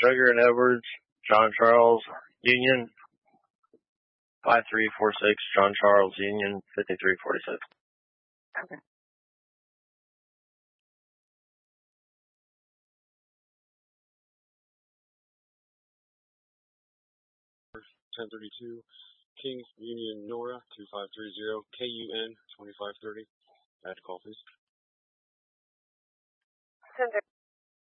Sugar and Edwards, John Charles, Union, 5346, John Charles, Union, 5346. Okay. 1032, Kings Union Nora 2530, KUN 2530. Add call, please. 1030.